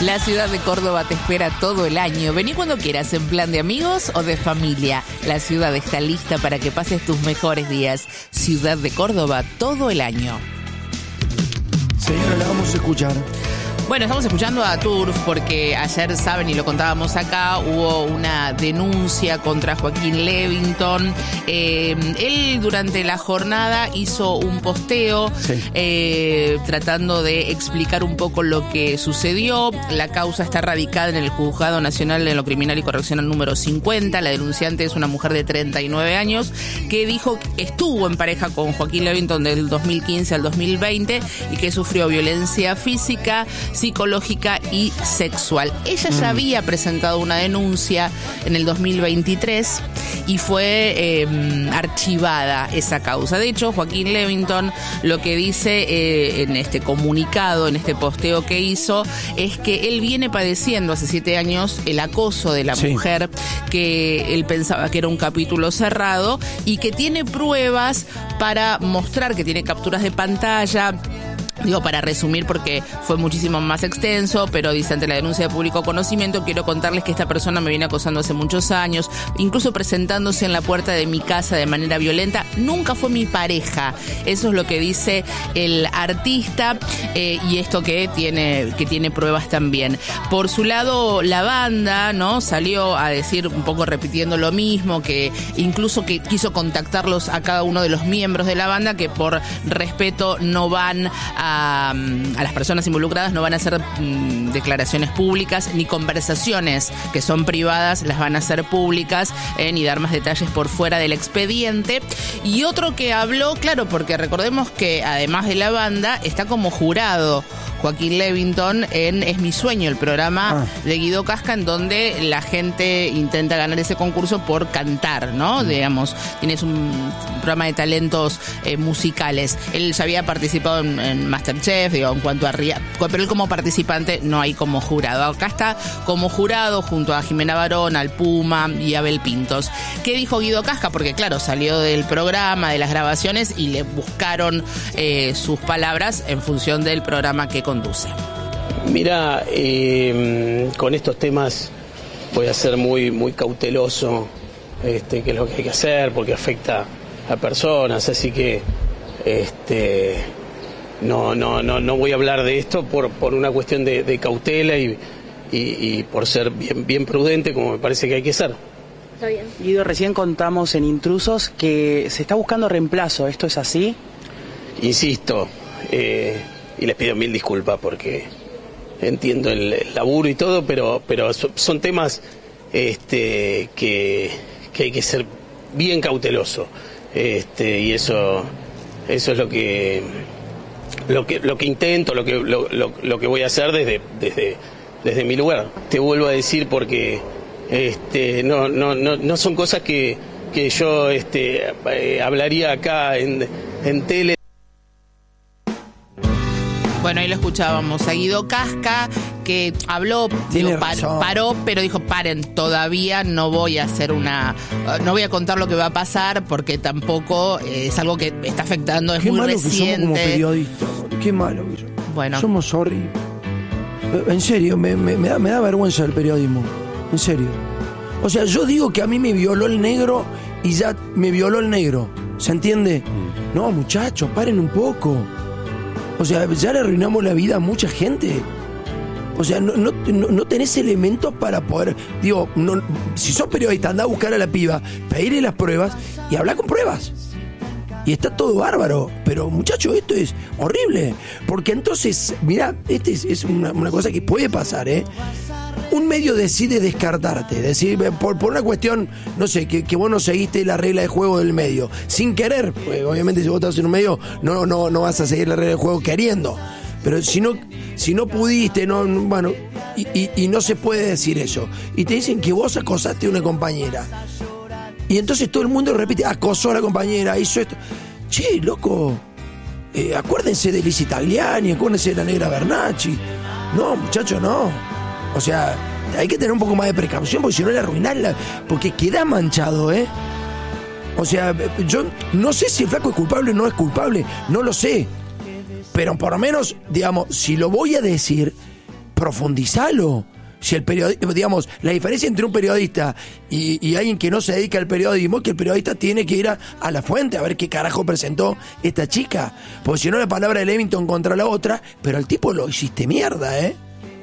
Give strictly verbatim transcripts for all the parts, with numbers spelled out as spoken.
La ciudad de Córdoba te espera todo el año. Vení cuando quieras, en plan de amigos o de familia. La ciudad está lista para que pases tus mejores días. Ciudad de Córdoba todo el año. Señora, la vamos a escuchar. Bueno, estamos escuchando a Turf porque ayer, saben, y lo contábamos acá, hubo una denuncia contra Joaquín Levington. Eh, él durante la jornada hizo un posteo sí. eh, tratando de explicar un poco lo que sucedió. La causa está radicada en el Juzgado Nacional de lo Criminal y Correccional número cincuenta. La denunciante es una mujer de treinta y nueve años que dijo que estuvo en pareja con Joaquín Levington del dos mil quince al dos mil veinte y que sufrió violencia física, psicológica y sexual. Ella ya había presentado una denuncia en el dos mil veintitrés y fue eh, archivada esa causa. De hecho, Joaquín Levington lo que dice eh, en este comunicado, en este posteo que hizo, es que él viene padeciendo hace siete años el acoso de la sí. mujer, que él pensaba que era un capítulo cerrado y que tiene pruebas para mostrar, que tiene capturas de pantalla. Digo, para resumir porque fue muchísimo más extenso, pero dice, ante la denuncia de público conocimiento, quiero contarles que esta persona me viene acosando hace muchos años, incluso presentándose en la puerta de mi casa de manera violenta. Nunca fue mi pareja. Eso es lo que dice el artista, eh, y esto que tiene, que tiene pruebas también. Por su lado, la banda, ¿no?, salió a decir, un poco repitiendo lo mismo, que incluso que quiso contactarlos a cada uno de los miembros de la banda, que por respeto no van a A, a las personas involucradas, no van a hacer mm, declaraciones públicas ni conversaciones que son privadas las van a hacer públicas, eh, ni dar más detalles por fuera del expediente. Y otro que habló, claro, porque recordemos que además de la banda está como jurado Joaquín Levington en Es mi sueño, el programa ah. de Guido Casca, en donde la gente intenta ganar ese concurso por cantar, ¿no? Mm. Digamos, tienes un programa de talentos eh, musicales. Él ya había participado en, en Masterchef, digo, en cuanto a Ria, pero él como participante no hay como jurado. Acá está como jurado junto a Jimena Barón, al Puma y Abel Pintos. ¿Qué dijo Guido Casca? Porque claro, salió del programa, de las grabaciones, y le buscaron eh, sus palabras en función del programa que conduce. Mira, eh, con estos temas voy a ser muy, muy cauteloso, este, que es lo que hay que hacer, porque afecta a personas, así que este, no, no, no, no voy a hablar de esto por, por una cuestión de, de cautela y, y, y por ser bien, bien prudente, como me parece que hay que ser. Está bien. Guido, recién contamos en Intrusos que se está buscando reemplazo, ¿esto es así? Insisto, eh, y les pido mil disculpas porque entiendo el, el laburo y todo, pero, pero son temas este, que, que hay que ser bien cauteloso, este, y eso, eso es lo que, lo que, lo que intento, lo que, lo, lo, lo que voy a hacer desde, desde, desde mi lugar. Te vuelvo a decir porque este, no, no, no, no son cosas que, que yo este, eh, hablaría acá en, en tele. Bueno, ahí lo escuchábamos a Guido Casca, que habló, digo, par, paró, pero dijo, paren, todavía no voy a hacer una, no voy a contar lo que va a pasar, porque tampoco eh, es algo que está afectando, es Qué muy malo reciente. Que somos como periodistas, qué malo que somos. Bueno. Somos horribles. En serio, me, me, me, da, me da vergüenza el periodismo, en serio. O sea, yo digo que a mí me violó el negro y ya me violó el negro, ¿se entiende? Mm. No, muchachos, paren un poco. O sea, ya le arruinamos la vida a mucha gente. O sea, no, no, no tenés elementos para poder... Digo, no, si sos periodista, andá a buscar a la piba, pedirle las pruebas y hablar con pruebas. Y está todo bárbaro. Pero, muchachos, esto es horrible. Porque entonces, mirá, este es, es una, una cosa que puede pasar, ¿eh? Un medio decide descartarte, decir, por, por una cuestión, no sé, que, que vos no seguiste la regla de juego del medio, sin querer, pues obviamente si vos estás en un medio, no, no, no vas a seguir la regla de juego queriendo, pero si no, si no pudiste, no, bueno, y, y, y no se puede decir eso, y te dicen que vos acosaste a una compañera, y entonces todo el mundo repite, acosó a la compañera, hizo esto, che, loco, eh, acuérdense de Lizzie Tagliani, acuérdense de la negra Bernacci, no, muchacho, no. O sea, hay que tener un poco más de precaución porque si no le arruinarla, porque queda manchado, ¿eh? O sea, yo no sé si el flaco es culpable o no es culpable, no lo sé. Pero por lo menos, digamos, si lo voy a decir, profundizalo. Si el periodista, digamos, la diferencia entre un periodista y, y alguien que no se dedica al periodismo es que el periodista tiene que ir a, a la fuente a ver qué carajo presentó esta chica. Porque si no, la palabra de Levington contra la otra, pero al tipo lo hiciste mierda, ¿eh?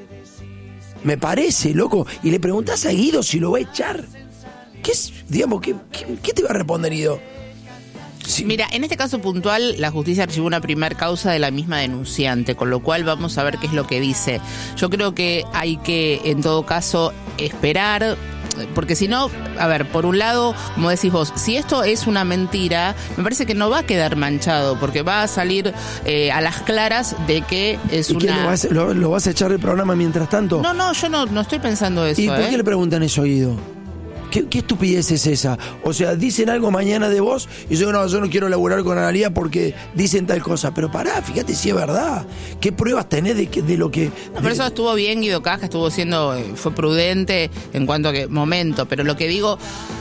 Me parece, loco. Y le preguntás a Guido si lo va a echar. ¿Qué es, digamos, qué, qué, qué te va a responder Guido? Sí. Mira, en este caso puntual, la justicia archivó una primer causa de la misma denunciante, con lo cual vamos a ver qué es lo que dice. Yo creo que hay que, en todo caso, esperar, porque si no, a ver, por un lado, como decís vos, si esto es una mentira, me parece que no va a quedar manchado, porque va a salir eh, a las claras de que es ¿Y una... qué, lo, vas, lo, lo vas a echar del programa mientras tanto? No, no, yo no, no estoy pensando eso. ¿Y por ¿eh? qué le preguntan eso a Guido? ¿Qué, ¿Qué estupidez es esa? O sea, dicen algo mañana de vos y yo no, yo no quiero laburar con Analía porque dicen tal cosa. Pero pará, fíjate si es verdad. ¿Qué pruebas tenés de, que, de lo que...? No, por eso estuvo bien Guido Casca, estuvo siendo, fue prudente en cuanto a que momento, pero lo que digo...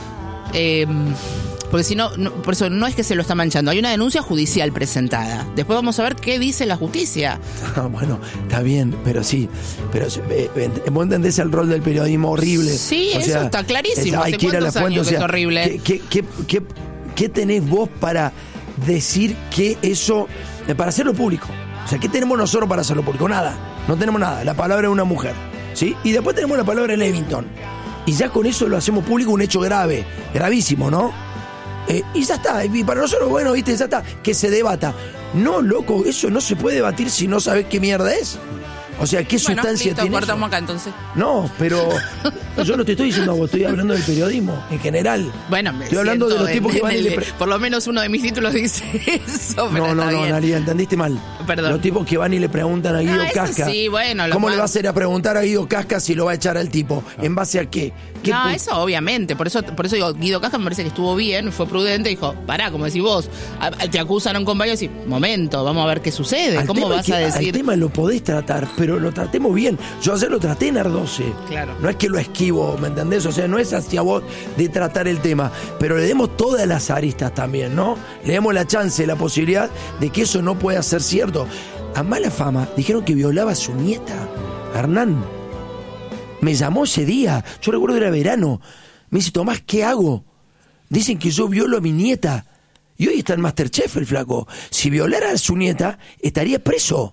Eh, porque si no, no, por eso no es que se lo está manchando, hay una denuncia judicial presentada. Después vamos a ver qué dice la justicia. Ah, bueno, está bien, pero sí, pero eh, vos entendés el rol del periodismo horrible. Sí, o eso sea, está clarísimo. Es, hay que ir a la fuente, o sea, es horrible. ¿qué, qué, qué, ¿Qué tenés vos para decir que eso, para hacerlo público? O sea, ¿qué tenemos nosotros para hacerlo público? Nada, no tenemos nada, la palabra de una mujer, ¿sí? Y después tenemos la palabra de Levington. Y ya con eso lo hacemos público, un hecho grave, gravísimo, ¿no? Eh, y ya está, y para nosotros, bueno, viste, ya está, que se debata. No, loco, eso no se puede debatir si no sabes qué mierda es. O sea, ¿qué bueno, sustancia listo, tiene cortamos eso? acá entonces. No, pero yo no te estoy diciendo a vos, estoy hablando del periodismo en general. Bueno, me estoy hablando de los en, tipos que van el, y le pre- por lo menos uno de mis títulos dice eso. No, no, no, Analía, entendiste mal. Perdón. Los tipos que van y le preguntan a Guido Ah, eso Casca. sí, bueno, lo ¿Cómo más... le va a hacer a preguntar a Guido Casca si lo va a echar al tipo? ¿En base a qué? ¿Qué No, pu- eso obviamente, por eso por eso digo, Guido Casca me parece que estuvo bien, fue prudente, dijo, pará, como decís vos, a, te acusan a un compañero y decís, momento, vamos a ver qué sucede, Al ¿cómo tema vas que- a decir? El tema lo podés tratar, pero lo tratemos bien. Yo ayer lo traté en Ardose. Claro. No es que lo esquivo, ¿me entendés? O sea, no es hacia vos de tratar el tema, pero le demos todas las aristas también, ¿no? Le demos la chance, la posibilidad de que eso no pueda ser cierto. A mala fama dijeron que violaba a su nieta, Hernán. Me llamó ese día, yo recuerdo que era verano. Me dice, Tomás, ¿qué hago? Dicen que yo violo a mi nieta. Y hoy está en Masterchef el flaco. Si violara a su nieta, estaría preso.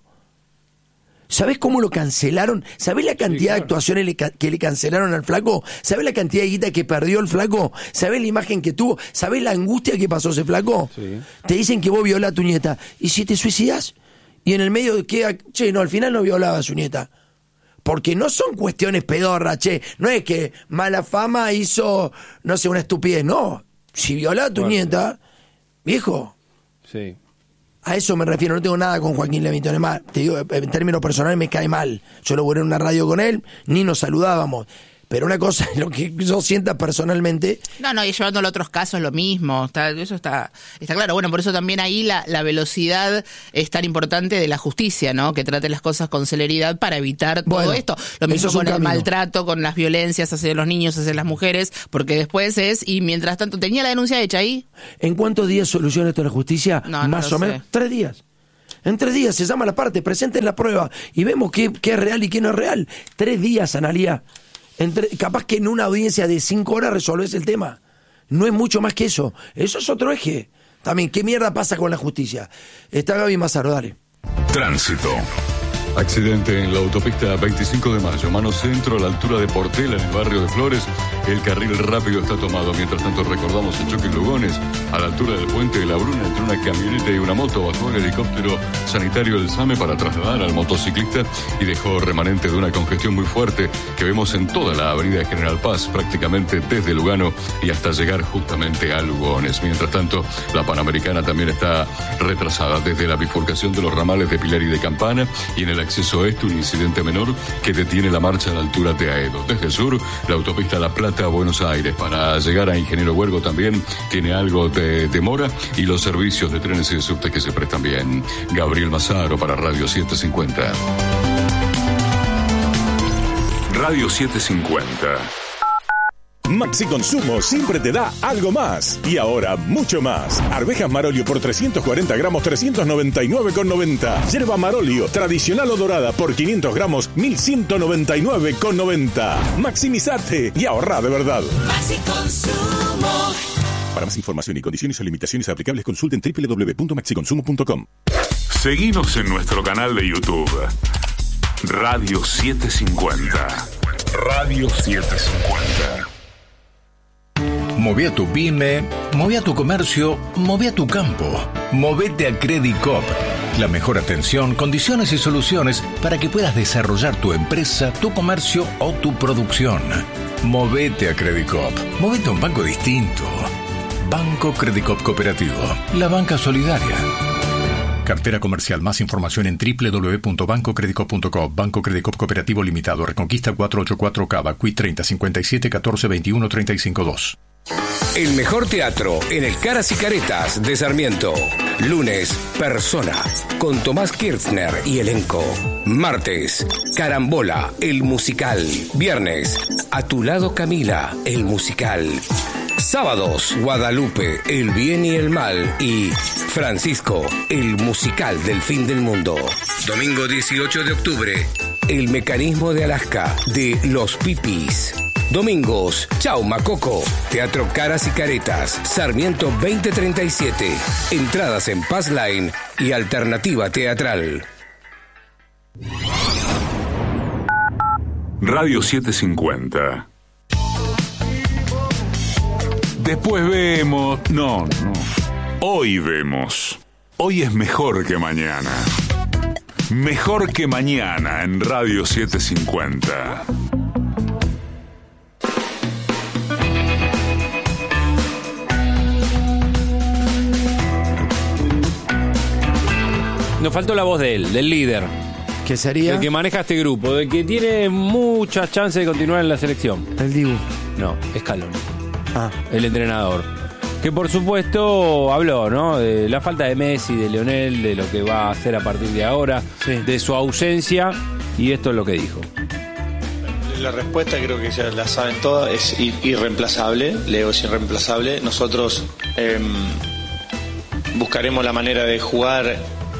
¿Sabés cómo lo cancelaron? ¿Sabés la cantidad sí, claro. de actuaciones le ca- que le cancelaron al flaco? ¿Sabés la cantidad de guita que perdió el flaco? ¿Sabés la imagen que tuvo? ¿Sabés la angustia que pasó ese flaco? Sí. Te dicen que vos violás a tu nieta. ¿Y si te suicidas? Y en el medio queda... Che, no, al final no violaba a su nieta. Porque no son cuestiones pedorras, che. No es que mala fama hizo, no sé, una estupidez. No. Si violaba a tu bueno. nieta, viejo... Sí. A eso me refiero, no tengo nada con Joaquín Levington. Es más, te digo, en términos personales me cae mal. Yo lo volví en una radio con él, ni nos saludábamos. Pero una cosa es lo que yo sienta personalmente. No, no, y llevándolo a otros casos lo mismo. Está, eso está, está claro. Bueno, por eso también ahí la, la velocidad es tan importante de la justicia, ¿no? Que trate las cosas con celeridad para evitar todo bueno, esto. Lo mismo con el camino. maltrato, con las violencias hacia los niños, hacia las mujeres, porque después es, y mientras tanto, ¿tenía la denuncia hecha ahí? ¿En cuántos días soluciona esto la justicia? No, Más no o sé. menos. Tres días. En tres días se llama la parte, presenten la prueba y vemos qué, qué es real y qué no es real. Tres días, Analía. Entre, capaz que en una audiencia de cinco horas resolvés el tema. No es mucho más que eso. Eso es otro eje. También, ¿qué mierda pasa con la justicia? Está Gaby Mazaro, dale. Tránsito. Accidente en la autopista veinticinco de mayo, mano centro a la altura de Portela, en el barrio de Flores. El carril rápido está tomado. Mientras tanto recordamos el choque en Lugones, a la altura del puente de la Bruna, entre una camioneta y una moto. Bajó el helicóptero sanitario del SAME para trasladar al motociclista y dejó remanente de una congestión muy fuerte que vemos en toda la avenida General Paz, prácticamente desde Lugano y hasta llegar justamente a Lugones. Mientras tanto, la Panamericana también está retrasada desde la bifurcación de los ramales de Pilar y de Campana, y en el acceso este un incidente menor que detiene la marcha a la altura de Aedo. Desde el sur, la autopista La Plata a Buenos Aires. Para llegar a Ingeniero Huergo también tiene algo de demora, y los servicios de trenes y de subte que se prestan bien. Gabriel Mazaro para Radio setecientos cincuenta. Radio setecientos cincuenta. Maxi Consumo siempre te da algo más. Y ahora, mucho más. Arvejas Marolio por trescientos cuarenta gramos, trescientos noventa y nueve con noventa. Yerba Marolio, tradicional o dorada, por quinientos gramos, mil ciento noventa y nueve con noventa. Maximizate y ahorra de verdad. Maxi Consumo. Para más información y condiciones o limitaciones aplicables, consulten doble u doble u doble u punto maxi consumo punto com. Seguinos en nuestro canal de YouTube. Radio setecientos cincuenta. Radio setecientos cincuenta. Moví a tu pyme, moví a tu comercio, moví a tu campo. Movete a Credit Coop. La mejor atención, condiciones y soluciones para que puedas desarrollar tu empresa, tu comercio o tu producción. Movete a Credit Coop. Movete a un banco distinto. Banco Credit Coop Cooperativo. La banca solidaria. Cartera comercial. Más información en doble u doble u doble u punto banco credit coop punto com. Banco Credit Coop Cooperativo Limitado. Reconquista cuatrocientos ochenta y cuatro Cava. Q I treinta cincuenta y siete catorce veintiuno treinta y cinco dos. El mejor teatro en el Caras y Caretas de Sarmiento. Lunes, Persona, con Tomás Kirchner y elenco. Martes, Carambola, el musical. Viernes, A tu lado Camila, el musical. Sábados, Guadalupe, el bien y el mal. Y Francisco, el musical del fin del mundo. Domingo dieciocho de octubre, El mecanismo de Alaska, de Los Pipis. Domingos, Chau Macoco, Teatro Caras y Caretas, Sarmiento veinte treinta y siete. Entradas en Passline y Alternativa Teatral. Radio setecientos cincuenta. Después vemos... No, no. Hoy vemos. Hoy es mejor que mañana. Mejor que mañana en Radio setecientos cincuenta. Nos faltó la voz de él, del líder. ¿Qué sería? El que maneja este grupo, del que tiene muchas chances de continuar en la selección. El Dibu. No, Scaloni. Ah. El entrenador. Que por supuesto habló, ¿no? De la falta de Messi, de Lionel, de lo que va a hacer a partir de ahora, sí. De su ausencia, y esto es lo que dijo. La respuesta creo que ya la saben todas, es irreemplazable. Leo es irreemplazable. Nosotros eh, buscaremos la manera de jugar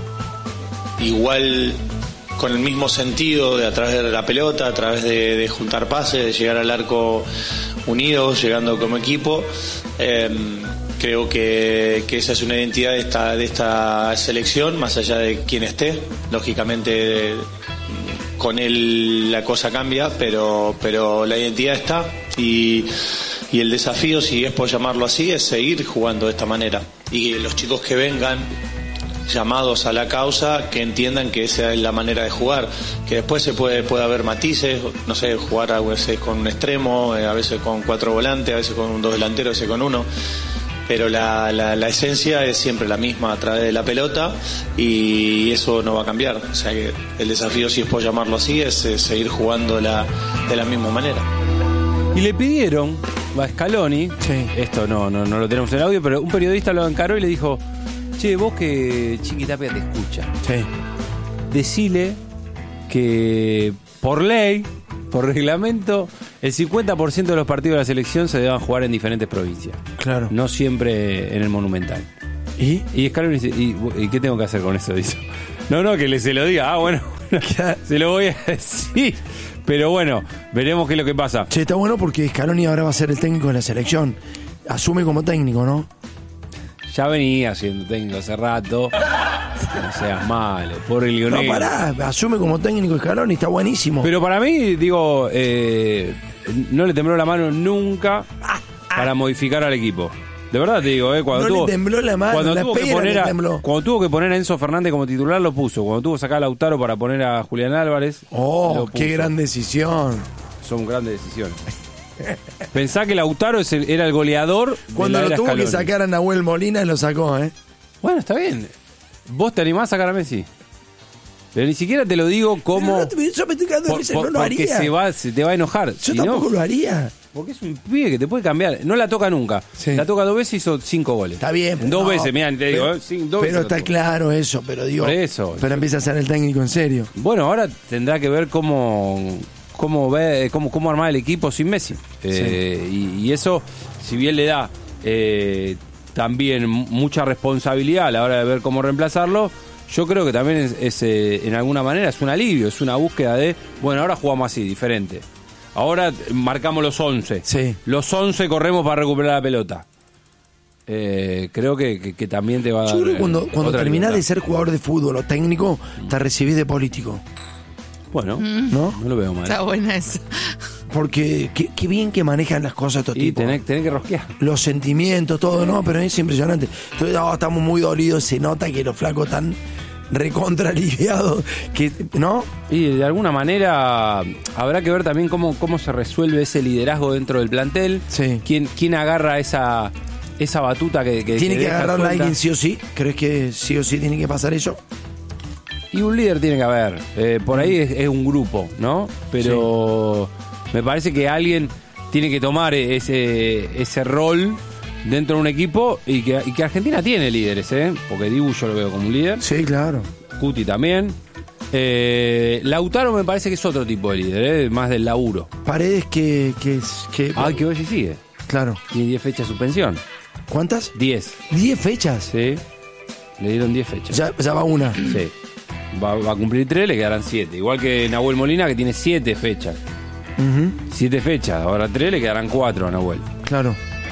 igual, con el mismo sentido, de a través de la pelota, a través de, de juntar pases, de llegar al arco unidos, llegando como equipo. Eh, creo que, que esa es una identidad de esta, de esta selección, más allá de quién esté. Lógicamente con él la cosa cambia, pero, pero la identidad está, y, y el desafío, si es por llamarlo así, es seguir jugando de esta manera. Y los chicos que vengan llamados a la causa, que entiendan que esa es la manera de jugar, que después se puede, puede haber matices, no sé, jugar a veces con un extremo, a veces con cuatro volantes, a veces con un dos delanteros, a veces con uno, pero la, la, la esencia es siempre la misma a través de la pelota, y eso no va a cambiar. O sea que el desafío, si es por llamarlo así, es, es seguir jugando la, de la misma manera. Y le pidieron a Scaloni, sí. Esto no, no, no lo tenemos en audio, pero un periodista lo encaró y le dijo: che, vos que Chiquitapia te escucha, sí. Decile que por ley, por reglamento, el cincuenta por ciento de los partidos de la selección se deban jugar en diferentes provincias. Claro. No siempre en el Monumental. ¿Y? Y Scaloni dice: ¿y, ¿y qué tengo que hacer con eso? Dice: no, no, que le se lo diga. Ah, bueno, se lo voy a decir. Pero bueno, veremos qué es lo que pasa. Che, está bueno porque Scaloni ahora va a ser el técnico de la selección. Asume como técnico, ¿no? Ya venía siendo técnico hace rato. No seas malo, pobre Lionel. No, pará, asume como técnico Scaloni, está buenísimo. Pero para mí, digo, eh, no le tembló la mano nunca ah, ah. para modificar al equipo. De verdad te digo, eh, cuando no tuvo, le tembló la mano, cuando la tuvo que poner le a, tembló. Cuando tuvo que poner a Enzo Fernández como titular, lo puso. Cuando tuvo que sacar a Lautaro para poner a Julián Álvarez, oh, qué gran decisión. Son grandes decisiones. Pensá que Lautaro es el, era el goleador. Cuando lo tuvo Scaloni. Que sacar a Nahuel Molina, lo sacó, ¿eh? Bueno, está bien. ¿Vos te animás a sacar a Messi? Pero ni siquiera te lo digo como... No, yo me estoy quedando por, de por, no lo haría. Porque se, va, se te va a enojar. Yo si tampoco no, lo haría. Porque es un pibe que te puede cambiar. No la toca nunca. Sí. La toca dos veces y hizo cinco goles. Está bien. Dos no, veces, mirá, te digo. Pero, ¿eh? sí, dos pero veces está claro eso, pero digo... Por eso. Pero empieza a ser el técnico en serio. Bueno, ahora tendrá que ver cómo... cómo cómo, ve, cómo, cómo armar el equipo sin Messi. Eh, sí. y, y eso, si bien le da eh, también mucha responsabilidad a la hora de ver cómo reemplazarlo, yo creo que también es, es eh, en alguna manera es un alivio, es una búsqueda de, bueno, ahora jugamos así, diferente. Ahora marcamos los once. Sí. Los once corremos para recuperar la pelota. Eh, creo que, que, que también te va a dar. Yo creo que cuando, cuando terminás libertad. de ser jugador de fútbol o técnico, te recibís de político. Bueno, mm. ¿no? No lo veo mal. Está buena esa. Porque qué, qué bien que manejan las cosas estos y tipos. Y tenés, tenés que rosquear. Los sentimientos, todo, ¿no? Pero es impresionante. Entonces, oh, estamos muy dolidos, se nota que los flacos están recontra aliviados, que, ¿no? Y de alguna manera habrá que ver también cómo, cómo se resuelve ese liderazgo dentro del plantel. Sí. ¿Quién, quién agarra esa, esa batuta que, que tiene que, que agarrarla suelta? Alguien sí o sí? ¿Crees que sí o sí tiene que pasar eso? Y un líder tiene que haber. Eh, por ahí es, es un grupo, ¿no? Pero sí. Me parece que alguien tiene que tomar ese, ese rol dentro de un equipo y que, y que Argentina tiene líderes, ¿eh? Porque Dibu yo lo veo como un líder. Sí, claro. Cuti también. Eh, Lautaro me parece que es otro tipo de líder, ¿eh? Más del laburo. Paredes que... que, que ah, que hoy sí sigue. Claro. Tiene diez fechas de suspensión. ¿Cuántas? diez. ¿diez fechas? Sí. Le dieron diez fechas. Ya, ya va una. Sí. Va, va a cumplir tres, le quedarán siete. Igual que Nahuel Molina, que tiene siete fechas. Uh-huh. Siete fechas. Ahora tres, le quedarán cuatro a Nahuel. Claro.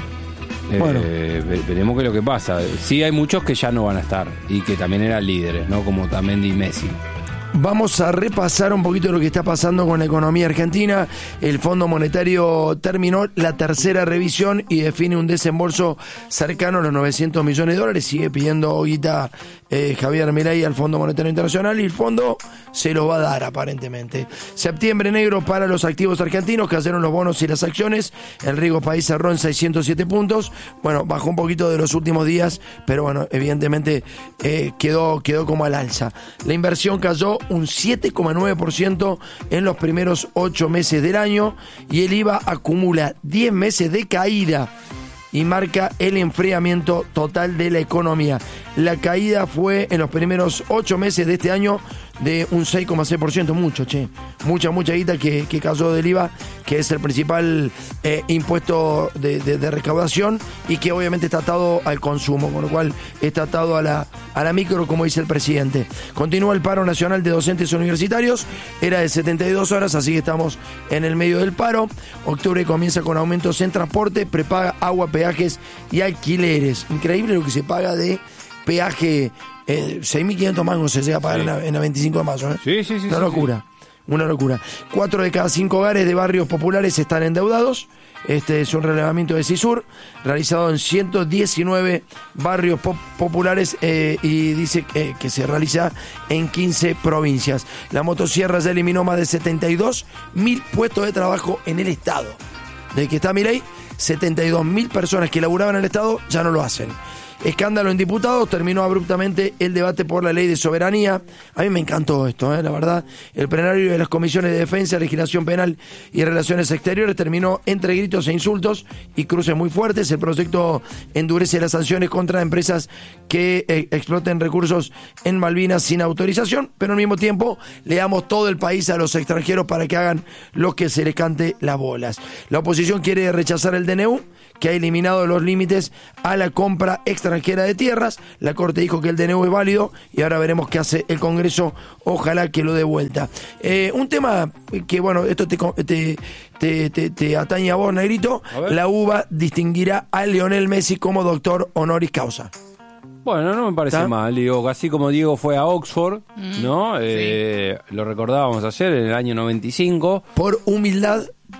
Eh, bueno. Veremos qué es lo que pasa. Sí, hay muchos que ya no van a estar y que también eran líderes, ¿no? Como Tamendi y Messi. Vamos a repasar un poquito lo que está pasando con la economía argentina. El Fondo Monetario terminó la tercera revisión y define un desembolso cercano a los novecientos millones de dólares. Sigue pidiendo guita eh, Javier Milei al Fondo Monetario Internacional y el fondo se lo va a dar aparentemente. Septiembre negro para los activos argentinos, cayeron los bonos y las acciones. El riesgo país cerró en seiscientos siete puntos. Bueno, bajó un poquito de los últimos días, pero bueno, evidentemente eh, quedó, quedó como al alza. La inversión cayó un siete coma nueve por ciento en los primeros ocho meses del año y el I V A acumula diez meses de caída y marca el enfriamiento total de la economía. La caída fue en los primeros ocho meses de este año de un seis coma seis por ciento, mucho, che. Mucha, mucha guita que, que cayó del I V A, que es el principal eh, impuesto de, de, de recaudación y que obviamente está atado al consumo, con lo cual está atado a la, a la micro, como dice el presidente. Continúa el paro nacional de docentes universitarios, era de setenta y dos horas, así que estamos en el medio del paro. Octubre comienza con aumentos en transporte, prepaga, agua, peajes y alquileres. Increíble lo que se paga de peaje. Eh, seis mil quinientos mangos se llega a pagar sí. en, la, en la veinticinco de mayo. ¿eh? Sí, sí, sí. Una sí, locura, sí. una locura. Cuatro de cada cinco hogares de barrios populares están endeudados. Este es un relevamiento de CISUR realizado en ciento diecinueve barrios pop- populares eh, y dice que, que se realiza en quince provincias. La motosierra ya eliminó más de setenta y dos mil puestos de trabajo en el Estado. Desde que está Milei, setenta y dos mil personas que laburaban en el Estado ya no lo hacen. Escándalo en diputados, terminó abruptamente el debate por la ley de soberanía. A mí me encantó esto, ¿eh? La verdad. El plenario de las comisiones de defensa, legislación penal y relaciones exteriores terminó entre gritos e insultos y cruces muy fuertes. El proyecto endurece las sanciones contra empresas que eh, exploten recursos en Malvinas sin autorización, pero al mismo tiempo le damos todo el país a los extranjeros para que hagan lo que se les cante las bolas. La oposición quiere rechazar el D N U, que ha eliminado los límites a la compra extranjera de tierras. La Corte dijo que el D N U es válido y ahora veremos qué hace el Congreso. Ojalá que lo dé vuelta. Eh, un tema que, bueno, esto te, te, te, te, te atañe a vos, Negrito. La U B A distinguirá a Lionel Messi como doctor honoris causa. Bueno, no me parece ¿Está? mal. Digo, así como Diego fue a Oxford, mm, ¿no? Eh, sí. Lo recordábamos ayer, en el año noventa y cinco. Por humildad,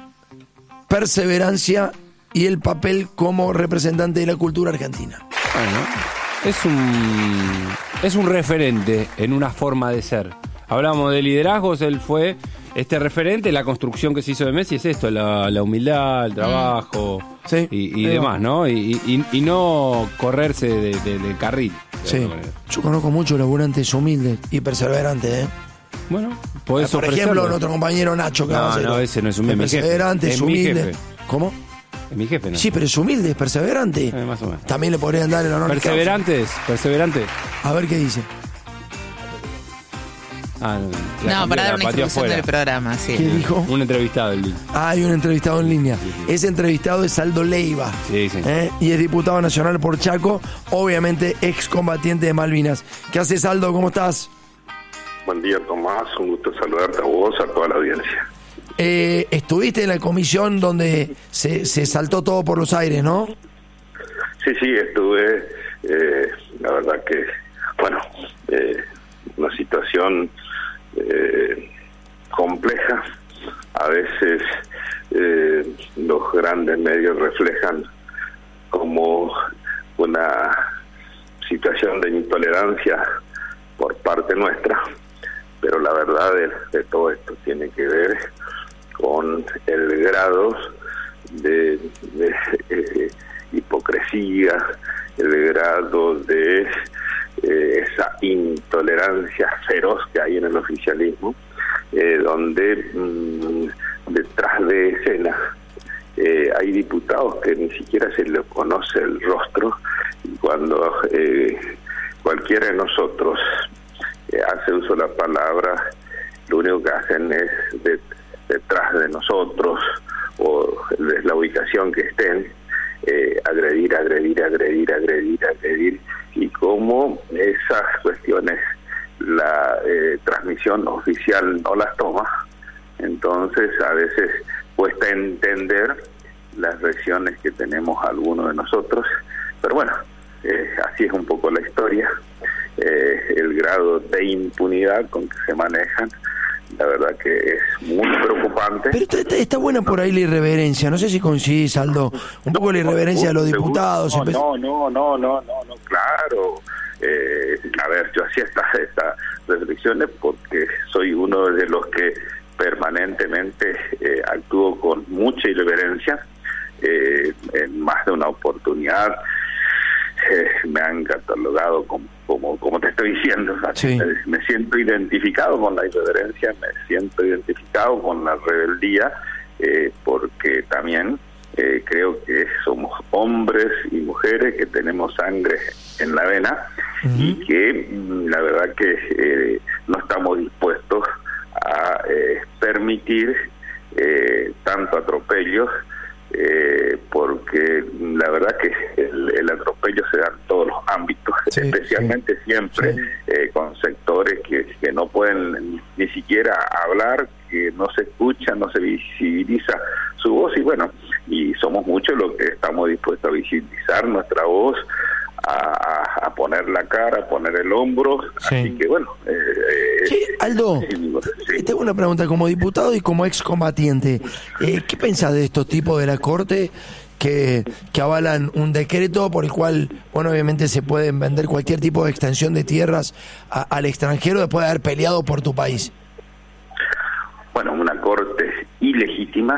perseverancia y el papel como representante de la cultura argentina. Bueno, es un es un referente en una forma de ser. Hablamos de liderazgos, él fue este referente, la construcción que se hizo de Messi es esto, la, la humildad, el trabajo sí, y, y demás, ¿no? Y, y, y no correrse de, de, del carril. De sí, yo conozco muchos laburantes humildes y perseverantes, ¿eh? Bueno, podés Por ofrecerlo. ejemplo, nuestro compañero Nacho que No, no, ese no es un mi perseverante, jefe. es humilde. ¿Cómo? Es mi jefe, ¿no? Sí, pero es humilde, es perseverante. Eh, más o menos. También le podrían dar el honor. Perseverantes, perseverante. A ver qué dice. Ah, no, para dar una introducción del programa, sí. ¿Qué dijo? Un entrevistado en línea. Ah, hay un entrevistado en línea. Sí, sí. Ese entrevistado es Aldo Leiva. Sí, sí. ¿eh? Y es diputado nacional por Chaco, obviamente excombatiente de Malvinas. ¿Qué haces, Aldo? ¿Cómo estás? Buen día, Tomás. Un gusto saludarte a vos, a toda la audiencia. Eh, estuviste en la comisión donde se, se saltó todo por los aires, ¿no? Sí, sí, estuve. Eh, la verdad que, bueno, eh, una situación eh, compleja. A veces eh, los grandes medios reflejan como una situación de intolerancia por parte nuestra, pero la verdad de, de todo esto tiene que ver con el grado de, de eh, hipocresía, el grado de eh, esa intolerancia feroz que hay en el oficialismo, eh, donde mmm, detrás de escena eh, hay diputados que ni siquiera se les conoce el rostro, y cuando eh, cualquiera de nosotros eh, hace uso de la palabra, lo único que hacen es de, detrás de nosotros o de la ubicación que estén, eh, agredir, agredir, agredir, agredir, agredir, y como esas cuestiones la eh, transmisión oficial no las toma, entonces a veces cuesta entender las reacciones que tenemos algunos de nosotros, pero bueno, eh, así es un poco la historia, eh, el grado de impunidad con que se manejan, la verdad que es muy preocupante. Pero está, está buena por ahí la irreverencia, no sé si coincidís, Aldo, un poco la irreverencia de los diputados. No, no, no, no, no, no, no, claro. Eh, a ver, yo hacía estas esta reflexiones porque soy uno de los que permanentemente eh, actúo con mucha irreverencia, eh, en más de una oportunidad. Eh, me han catalogado como, como, como te estoy diciendo, sí. me, me siento identificado con la irreverencia, me siento identificado con la rebeldía, eh, porque también eh, creo que somos hombres y mujeres que tenemos sangre en la vena, uh-huh. y que la verdad que eh, no estamos dispuestos a eh, permitir eh, tanto atropellos, Eh, porque la verdad que el, el atropello se da en todos los ámbitos, sí, especialmente sí, siempre sí. Eh, con sectores que, que no pueden ni siquiera hablar, que no se escucha, no se visibiliza su voz, y bueno, y somos muchos los que estamos dispuestos a visibilizar nuestra voz, a, a poner la cara, a poner el hombro, sí. Así que bueno. Eh, sí, Aldo, sí. Tengo una pregunta, como diputado y como excombatiente, eh, ¿qué pensás de estos tipos de la Corte que, que avalan un decreto por el cual, bueno, obviamente se pueden vender cualquier tipo de extensión de tierras a, al extranjero después de haber peleado por tu país? Bueno, una Corte ilegítima.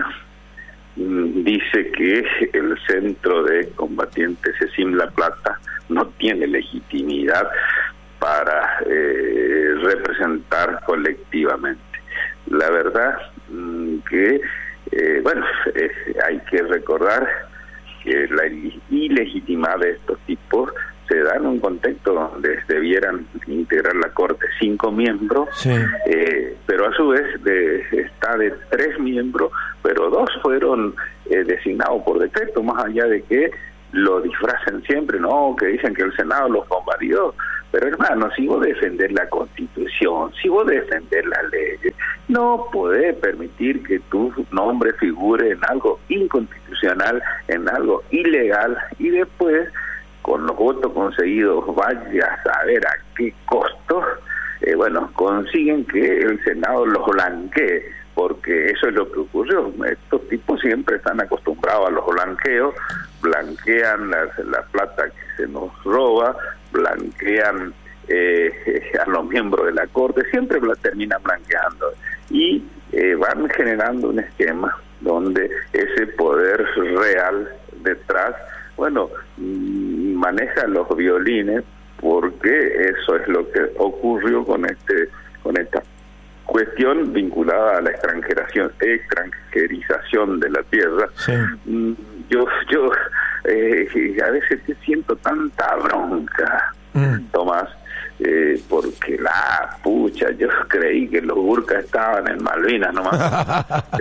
Dice que el Centro de Combatientes Cecim La Plata no tiene legitimidad para eh, representar colectivamente. La verdad mm, que, eh, bueno, eh, hay que recordar que la ilegitimidad de estos tipos se da en un contexto donde debieran integrar la Corte cinco miembros, sí. eh, pero a su vez de, está de tres miembros, pero dos fueron eh, designados por decreto, más allá de que lo disfracen siempre, no, que dicen que el Senado los convalidó. Pero hermano, si vos defendés la Constitución, si vos defendés las leyes, no podés permitir que tu nombre figure en algo inconstitucional, en algo ilegal, y después con los votos conseguidos, vaya a saber a qué costo, eh, bueno, consiguen que el Senado los blanquee, porque eso es lo que ocurrió. Estos tipos siempre están acostumbrados a los blanqueos, blanquean la, la plata que se nos roba, blanquean eh, a los miembros de la Corte, siempre la terminan blanqueando, y eh, van generando un esquema donde ese poder real detrás, bueno, maneja los violines, porque eso es lo que ocurrió con este con esta cuestión vinculada a la extranjeración, extranjerización de la tierra. Sí. Yo yo eh, a veces siento tanta bronca, mm. Tomás, eh, porque la pucha, yo creí que los Gurkas estaban en Malvinas nomás.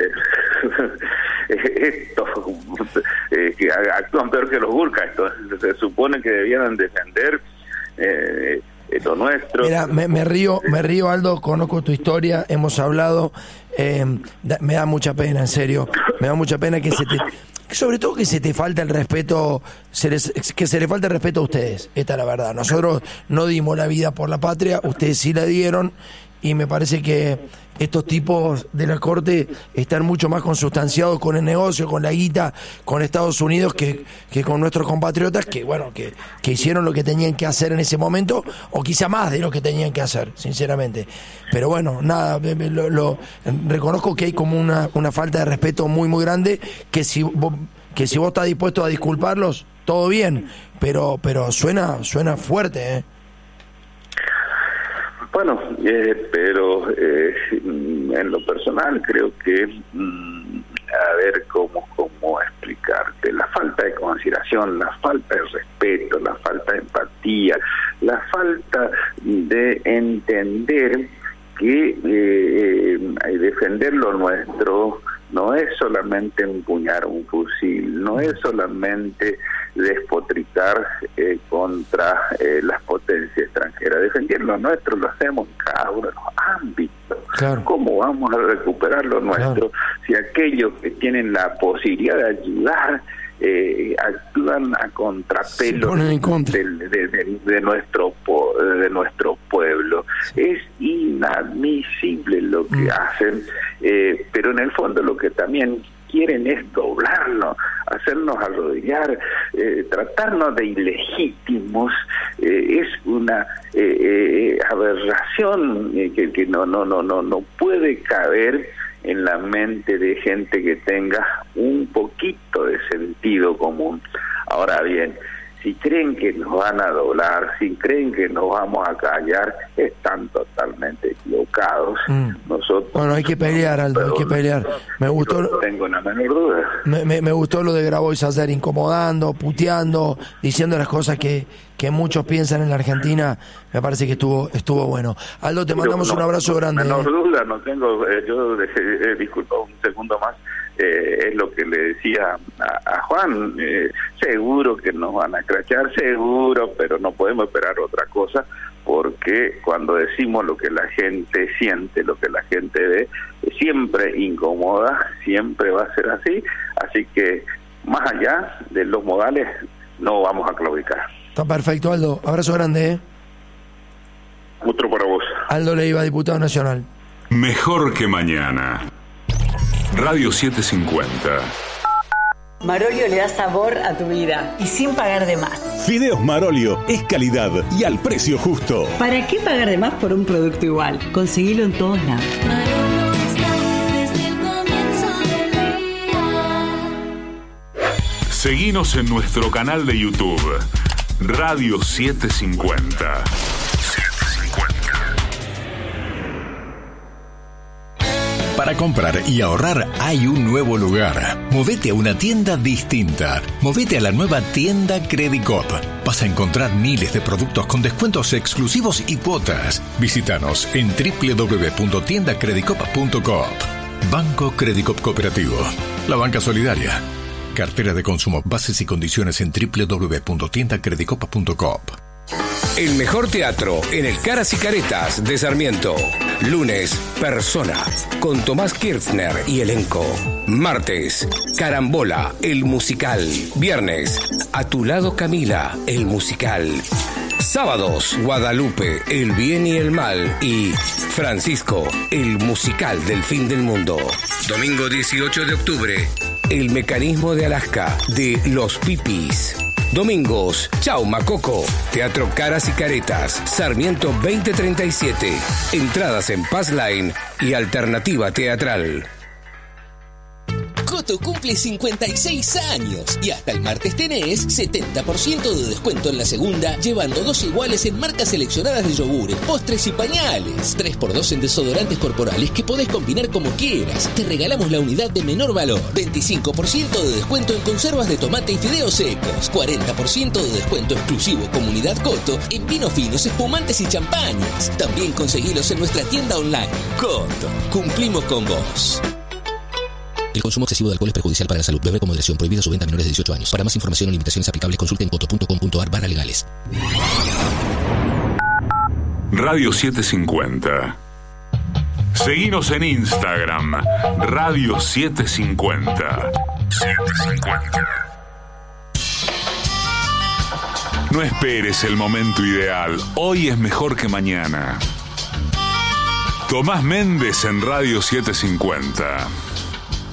Estos eh, que actúan peor que los Gurkas, se supone que debieran defender eh, lo nuestro. Mira, me, me río, me río, Aldo, conozco tu historia, hemos hablado, eh, da, me da mucha pena, en serio, me da mucha pena que se te, sobre todo que se te falta el respeto, se les, que se le falta el respeto a ustedes, esta es la verdad. Nosotros no dimos la vida por la patria, ustedes sí la dieron, y me parece que estos tipos de la corte están mucho más consustanciados con el negocio, con la guita, con Estados Unidos, que, que con nuestros compatriotas, que bueno, que, que hicieron lo que tenían que hacer en ese momento, o quizá más de lo que tenían que hacer, sinceramente. Pero bueno, nada, lo, lo reconozco que hay como una, una falta de respeto muy, muy grande, que si vos, que si vos estás dispuesto a disculparlos, todo bien, pero, pero suena, suena fuerte, ¿eh? Bueno, eh, pero eh, en lo personal creo que, mm, a ver cómo, cómo explicarte, la falta de consideración, la falta de respeto, la falta de empatía, la falta de entender que eh, eh, defender lo nuestro no es solamente empuñar un fusil, no es solamente despotricar eh, contra eh, las potencias extranjeras. Defender lo nuestro lo hacemos en cada uno de los ámbitos. Claro. ¿Cómo vamos a recuperar lo nuestro, claro, si aquellos que tienen la posibilidad de ayudar eh, actúan a contrapelo de, de, de, de nuestro de nuestro pueblo? Es inadmisible lo que mm. hacen, eh, pero en el fondo lo que también quieren es doblarnos, hacernos arrodillar, eh, tratarnos de ilegítimos. Eh, es una eh, eh, aberración eh, que, que no no no no no puede caber en la mente de gente que tenga un poquito de sentido común. Ahora bien, si creen que nos van a doblar, si creen que nos vamos a callar, están totalmente equivocados. Mm. Nosotros bueno, hay que pelear, Aldo, hay que pelear. Me gustó, no tengo la menor duda. Me, me, me gustó lo de Grabois ayer, incomodando, puteando, diciendo las cosas que, que muchos piensan en la Argentina. Me parece que estuvo estuvo bueno. Aldo, te mandamos no, un abrazo grande. No tengo eh. duda, no tengo, eh, yo eh, disculpa un segundo más. Eh, es lo que le decía a, a Juan, eh, seguro que nos van a crachar, seguro, pero no podemos esperar otra cosa, porque cuando decimos lo que la gente siente, lo que la gente ve, siempre incomoda, siempre va a ser así, así que más allá de los modales no vamos a claudicar. Está perfecto, Aldo, abrazo grande, ¿eh? Otro para vos. Aldo Leiva, diputado nacional. Mejor que mañana. Radio setecientos cincuenta. Marolio le da sabor a tu vida y sin pagar de más. Fideos Marolio es calidad y al precio justo. ¿Para qué pagar de más por un producto igual? Conseguilo en todos lados. Marolio está desde el comienzo del día. Seguinos en nuestro canal de YouTube, Radio setecientos cincuenta. Para comprar y ahorrar hay un nuevo lugar. Movete a una tienda distinta. Movete a la nueva tienda Credicop. Vas a encontrar miles de productos con descuentos exclusivos y cuotas. Visítanos en doble u doble u doble u punto tienda credicop punto coop. Banco Credicop Cooperativo. La banca solidaria. Cartera de consumo. Bases y condiciones en doble u doble u doble u punto tienda credicop punto coop. El mejor teatro en el Caras y Caretas de Sarmiento. Lunes, Persona, con Tomás Kirchner y elenco. Martes, Carambola, el musical. Viernes, A tu lado Camila, el musical. Sábados, Guadalupe, el bien y el mal. Y Francisco, el musical del fin del mundo. Domingo dieciocho de octubre, El mecanismo de Alaska, de Los Pipis. Domingos, Chau Macoco, Teatro Caras y Caretas, Sarmiento veinte treinta y siete. Entradas en Passline y Alternativa Teatral. Coto cumple cincuenta y seis años y hasta el martes tenés setenta por ciento de descuento en la segunda, llevando dos iguales en marcas seleccionadas de yogures, postres y pañales. tres por dos en desodorantes corporales que podés combinar como quieras. Te regalamos la unidad de menor valor. veinticinco por ciento de descuento en conservas de tomate y fideos secos. cuarenta por ciento de descuento exclusivo Comunidad Coto en vinos finos, espumantes y champañas. También conseguilos en nuestra tienda online. Coto, cumplimos con vos. El consumo excesivo de alcohol es perjudicial para la salud. Beber con moderación. Prohibida su venta a menores de dieciocho años. Para más información o limitaciones aplicables, consulte en coto punto com punto a r barra legales. Radio setecientos cincuenta. Seguinos en Instagram. Radio setecientos cincuenta. setecientos cincuenta. No esperes el momento ideal. Hoy es mejor que mañana. Tomás Méndez en Radio setecientos cincuenta.